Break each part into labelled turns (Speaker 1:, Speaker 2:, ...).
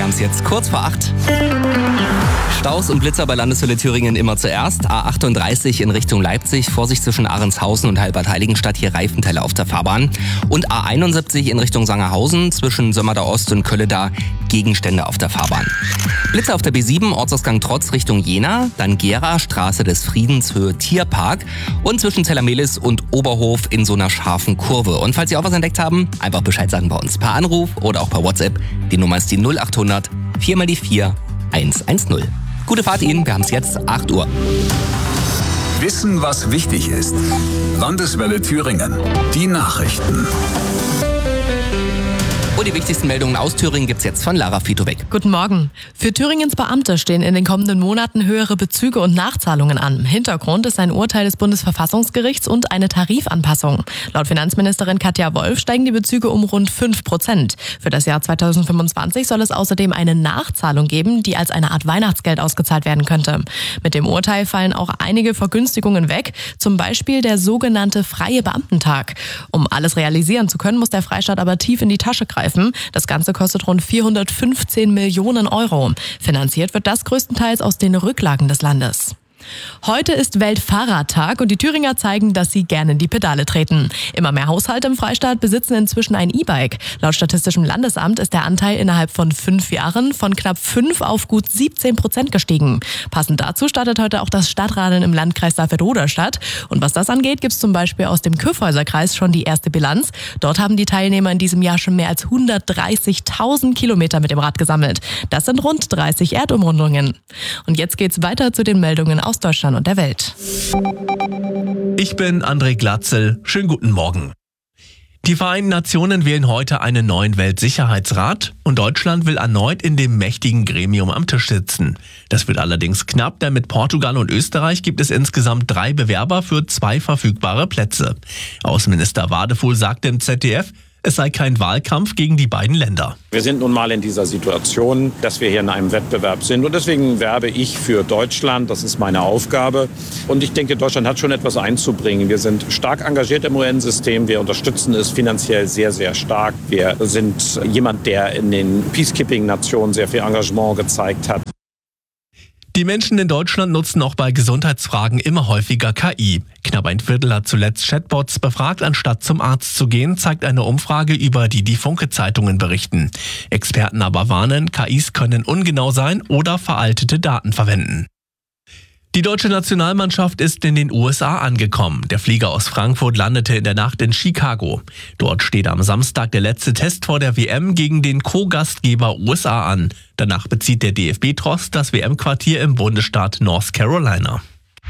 Speaker 1: haben es jetzt kurz vor 8. Staus und Blitzer bei Landeswelle Thüringen immer zuerst. A38 in Richtung Leipzig, Vorsicht zwischen Ahrendshausen und Halbert-Heiligenstadt, hier Reifenteile auf der Fahrbahn. Und A71 in Richtung Sangerhausen, zwischen Sömmerda Ost und Kölleda, Gegenstände auf der Fahrbahn. Blitzer auf der B7, Ortsausgang Trotz Richtung Jena, dann Gera, Straße des Friedens, Höhe Tierpark und zwischen Zellermelis und Oberhof in so einer scharfen Kurve. Und falls Sie auch was entdeckt haben, einfach Bescheid sagen bei uns. Per Anruf oder auch per WhatsApp. Die Nummer ist die 0800 4 mal die 4 110. Gute Fahrt Ihnen, wir haben es jetzt 8 Uhr.
Speaker 2: Wissen, was wichtig ist. Landeswelle Thüringen. Die Nachrichten.
Speaker 1: Und die wichtigsten Meldungen aus Thüringen gibt's jetzt von Lara Fitowek.
Speaker 3: Guten Morgen. Für Thüringens Beamte stehen in den kommenden Monaten höhere Bezüge und Nachzahlungen an. Hintergrund ist ein Urteil des Bundesverfassungsgerichts und eine Tarifanpassung. Laut Finanzministerin Katja Wolf steigen die Bezüge um rund 5%. Für das Jahr 2025 soll es außerdem eine Nachzahlung geben, die als eine Art Weihnachtsgeld ausgezahlt werden könnte. Mit dem Urteil fallen auch einige Vergünstigungen weg, zum Beispiel der sogenannte freie Beamtentag. Um alles realisieren zu können, muss der Freistaat aber tief in die Tasche greifen. Das Ganze kostet rund 415 Millionen Euro. Finanziert wird das größtenteils aus den Rücklagen des Landes. Heute ist Weltfahrradtag und die Thüringer zeigen, dass sie gerne in die Pedale treten. Immer mehr Haushalte im Freistaat besitzen inzwischen ein E-Bike. Laut Statistischem Landesamt ist der Anteil innerhalb von 5 Jahren von knapp 5 auf gut 17% gestiegen. Passend dazu startet heute auch das Stadtradeln im Landkreis Saalfeld-Roderstadt. Und was das angeht, gibt es zum Beispiel aus dem Kyffhäuserkreis schon die erste Bilanz. Dort haben die Teilnehmer in diesem Jahr schon mehr als 130.000 Kilometer mit dem Rad gesammelt. Das sind rund 30 Erdumrundungen. Und jetzt geht's weiter zu den Meldungen aus Deutschland und der Welt.
Speaker 4: Ich bin André Glatzel. Schönen guten Morgen. Die Vereinten Nationen wählen heute einen neuen Weltsicherheitsrat und Deutschland will erneut in dem mächtigen Gremium am Tisch sitzen. Das wird allerdings knapp, denn mit Portugal und Österreich gibt es insgesamt 3 Bewerber für 2 verfügbare Plätze. Außenminister Wadefuhl sagte im ZDF, es sei kein Wahlkampf gegen die beiden Länder.
Speaker 5: Wir sind nun mal in dieser Situation, dass wir hier in einem Wettbewerb sind. Und deswegen werbe ich für Deutschland. Das ist meine Aufgabe. Und ich denke, Deutschland hat schon etwas einzubringen. Wir sind stark engagiert im UN-System. Wir unterstützen es finanziell sehr, sehr stark. Wir sind jemand, der in den Peacekeeping-Nationen sehr viel Engagement gezeigt hat.
Speaker 4: Die Menschen in Deutschland nutzen auch bei Gesundheitsfragen immer häufiger KI. Knapp ein Viertel hat zuletzt Chatbots befragt, anstatt zum Arzt zu gehen, zeigt eine Umfrage, über die Funke-Zeitungen berichten. Experten aber warnen, KIs können ungenau sein oder veraltete Daten verwenden. Die deutsche Nationalmannschaft ist in den USA angekommen. Der Flieger aus Frankfurt landete in der Nacht in Chicago. Dort steht am Samstag der letzte Test vor der WM gegen den Co-Gastgeber USA an. Danach bezieht der DFB-Tross das WM-Quartier im Bundesstaat North Carolina.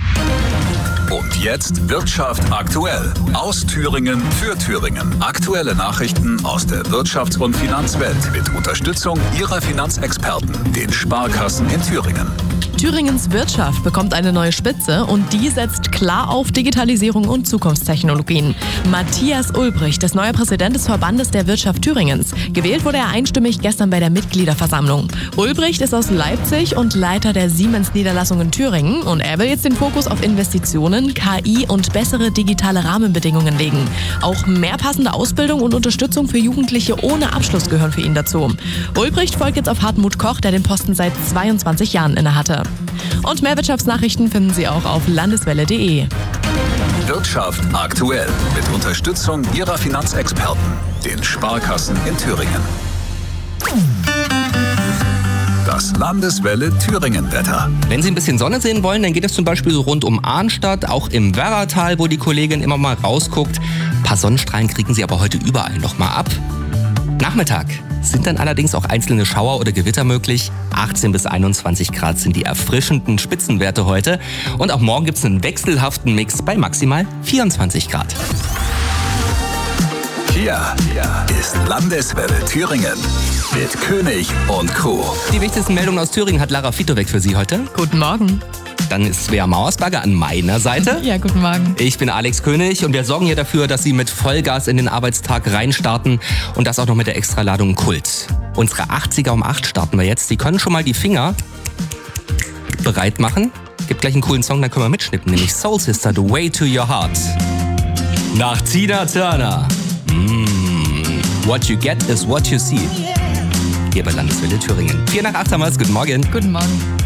Speaker 2: Und jetzt Wirtschaft aktuell. Aus Thüringen für Thüringen. Aktuelle Nachrichten aus der Wirtschafts- und Finanzwelt mit Unterstützung Ihrer Finanzexperten, den Sparkassen in Thüringen.
Speaker 3: Thüringens Wirtschaft bekommt eine neue Spitze und die setzt klar auf Digitalisierung und Zukunftstechnologien. Matthias Ulbricht ist neuer Präsident des Verbandes der Wirtschaft Thüringens. Gewählt wurde er einstimmig gestern bei der Mitgliederversammlung. Ulbricht ist aus Leipzig und Leiter der Siemens-Niederlassung in Thüringen und er will jetzt den Fokus auf Investitionen, KI und bessere digitale Rahmenbedingungen legen. Auch mehr passende Ausbildung und Unterstützung für Jugendliche ohne Abschluss gehören für ihn dazu. Ulbricht folgt jetzt auf Hartmut Koch, der den Posten seit 22 Jahren innehatte. Und mehr Wirtschaftsnachrichten finden Sie auch auf landeswelle.de.
Speaker 2: Wirtschaft aktuell mit Unterstützung Ihrer Finanzexperten, den Sparkassen in Thüringen. Das Landeswelle Thüringen-Wetter.
Speaker 1: Wenn Sie ein bisschen Sonne sehen wollen, dann geht es zum Beispiel rund um Arnstadt, auch im Werratal, wo die Kollegin immer mal rausguckt. Ein paar Sonnenstrahlen kriegen Sie aber heute überall noch mal ab. Nachmittag sind dann allerdings auch einzelne Schauer oder Gewitter möglich. 18 bis 21 Grad sind die erfrischenden Spitzenwerte heute. Und auch morgen gibt es einen wechselhaften Mix bei maximal 24 Grad.
Speaker 2: Hier ist Landeswelle Thüringen mit König und Co.
Speaker 1: Die wichtigsten Meldungen aus Thüringen hat Lara Fitowek für Sie heute.
Speaker 3: Guten Morgen.
Speaker 1: Dann ist Svea Mauersberger an meiner Seite.
Speaker 3: Ja, guten Morgen.
Speaker 1: Ich bin Alex König und wir sorgen hier dafür, dass Sie mit Vollgas in den Arbeitstag reinstarten und das auch noch mit der Extraladung Kult. Unsere 80er um 8 starten wir jetzt. Sie können schon mal die Finger bereit machen. Gibt gleich einen coolen Song, dann können wir mitschnippen, nämlich Soul Sister, The Way to Your Heart. Nach Tina Turner. What you get is what you see. hier bei Landeswelle Thüringen. 7:04 haben wir's. Guten Morgen.
Speaker 3: Guten Morgen.